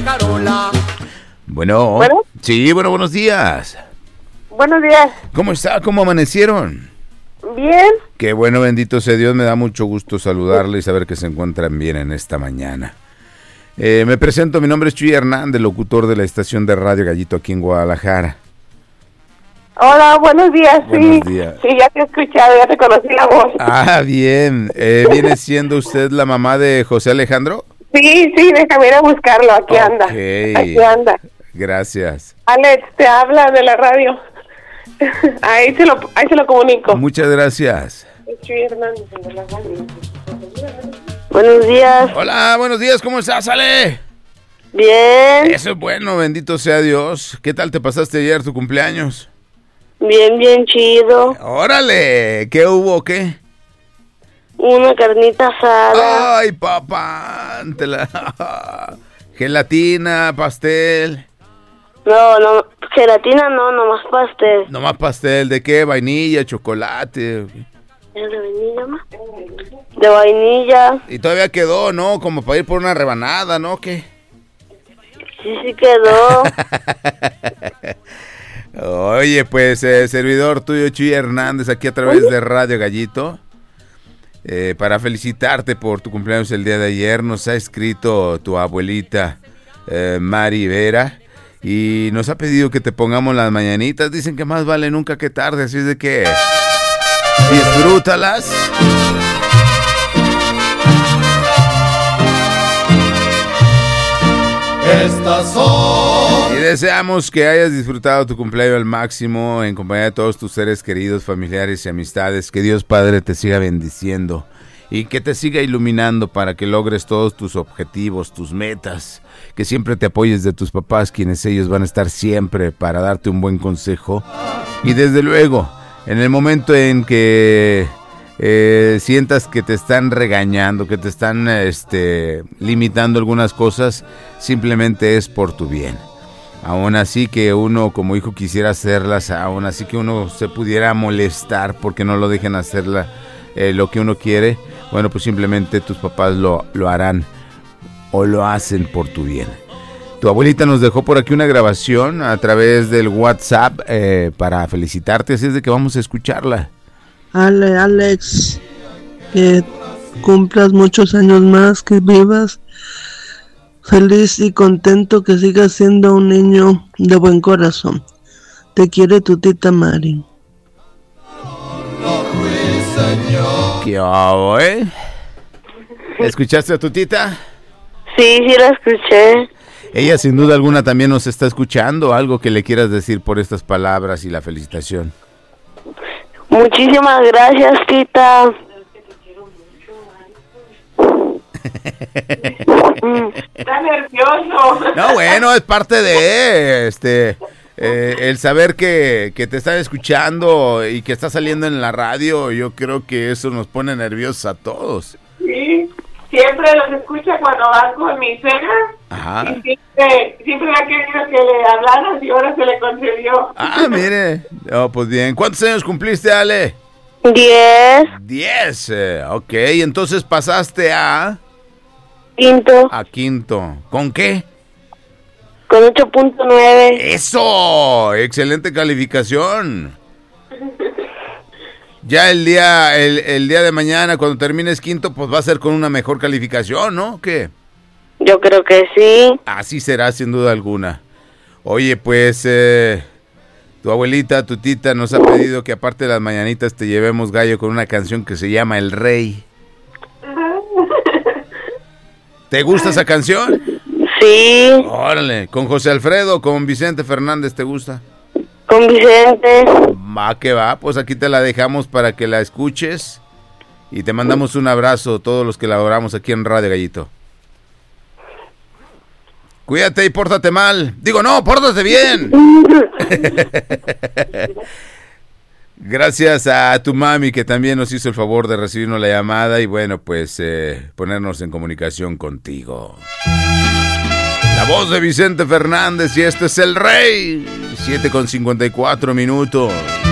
Carola. Bueno. Sí, buenos días. Buenos días. ¿Cómo está? ¿Cómo amanecieron? Bien. Qué bueno, bendito sea Dios, me da mucho gusto saludarle y saber que se encuentran bien en esta mañana. Me presento, mi nombre es Chuy Hernández, locutor de la estación de Radio Gallito aquí en Guadalajara. Hola, buenos días. Buenos días. Sí, ya te he escuchado, ya te conocí la voz. Ah, bien. ¿Viene siendo usted la mamá de José Alejandro? Sí, déjame ir a buscarlo, aquí anda. Aquí anda. Gracias. Alex, te habla de la radio. Ahí se lo comunico. Muchas gracias. Chuy Hernández, de la radio. Buenos días. Hola, buenos días, ¿cómo estás, Ale? Bien. Eso es bueno, bendito sea Dios. ¿Qué tal te pasaste ayer tu cumpleaños? Bien chido. Órale, ¿qué hubo, qué? Una carnita asada. Ay, papá, gelatina, pastel. No, gelatina no, nomás pastel. Nomás pastel, ¿de qué? ¿Vainilla, chocolate? ¿Es de vainilla, ma? De vainilla. Y todavía quedó, ¿no? Como para ir por una rebanada, ¿no? ¿Qué? Sí quedó. Oye, pues, servidor tuyo, Chuy Hernández, aquí a través de Radio Gallito, para felicitarte por tu cumpleaños el día de ayer. Nos ha escrito tu abuelita, Mari Vera, y nos ha pedido que te pongamos las mañanitas. Dicen que más vale nunca que tarde, así es de que disfrútalas. Estas son. Y deseamos que hayas disfrutado tu cumpleaños al máximo en compañía de todos tus seres queridos, familiares y amistades. Que Dios Padre te siga bendiciendo y que te siga iluminando para que logres todos tus objetivos, tus metas. Que siempre te apoyes de tus papás, quienes ellos van a estar siempre para darte un buen consejo. Y desde luego, en el momento en que sientas que te están regañando, que te están limitando algunas cosas, simplemente es por tu bien. Aún así que uno como hijo quisiera hacerlas, aún así que uno se pudiera molestar porque no lo dejen hacer lo que uno quiere, bueno, pues simplemente tus papás lo harán o lo hacen por tu bien. Tu abuelita nos dejó por aquí una grabación a través del WhatsApp para felicitarte, así es de que vamos a escucharla. Alex, que cumplas muchos años más, que vivas feliz y contento, que sigas siendo un niño de buen corazón. Te quiere tu tita Mari. ¿Qué hago, ¿Escuchaste a tu tita? Sí, la escuché. Ella sin duda alguna también nos está escuchando. Algo que le quieras decir por estas palabras y la felicitación. Muchísimas gracias, tita. Está nervioso. No, bueno, es parte de el saber que te están escuchando y que está saliendo en la radio. Yo creo que eso nos pone nerviosos a todos. Sí, siempre los escucha cuando vas con mi suegra. Ajá. Y siempre ha querido que le hablaras y ahora se le concedió. Ah, mire. Oh, pues bien. ¿Cuántos años cumpliste, Ale? 10. 10. Ok, entonces pasaste a... Quinto. A quinto. ¿Con qué? Con 8.9. ¡Eso! ¡Excelente calificación! Ya el día de mañana, cuando termines quinto, pues va a ser con una mejor calificación, ¿no? ¿Qué? Yo creo que sí. Así será, sin duda alguna. Oye, pues, tu abuelita, tu tita, nos ha pedido que aparte de las mañanitas te llevemos gallo con una canción que se llama El Rey. ¿Te gusta esa canción? Sí. Órale, ¿con José Alfredo o con Vicente Fernández te gusta? Con Vicente. Va que va, pues aquí te la dejamos para que la escuches y te mandamos un abrazo todos los que laboramos aquí en Radio Gallito. Cuídate y pórtate mal. Digo, no, pórtate bien. Gracias a tu mami que también nos hizo el favor de recibirnos la llamada y bueno, pues ponernos en comunicación contigo. La voz de Vicente Fernández y este es El Rey. 7:54 minutos.